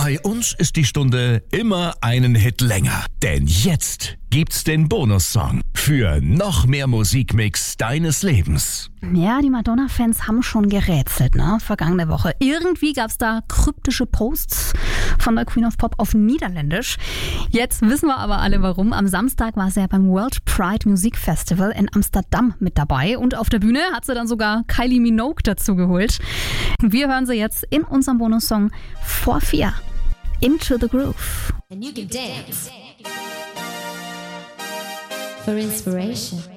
Bei uns ist die Stunde immer einen Hit länger. Denn jetzt gibt's den Bonussong für noch mehr Musikmix deines Lebens. Ja, die Madonna-Fans haben schon gerätselt, ne? Vergangene Woche. Irgendwie gab's da kryptische Posts von der Queen of Pop auf Niederländisch. Jetzt wissen wir aber alle warum. Am Samstag war sie ja beim World Pride Music Festival in Amsterdam mit dabei. Und auf der Bühne hat sie dann sogar Kylie Minogue dazu geholt. Wir hören sie jetzt in unserem Bonussong For Fear. Into the Groove. And you can dance for inspiration.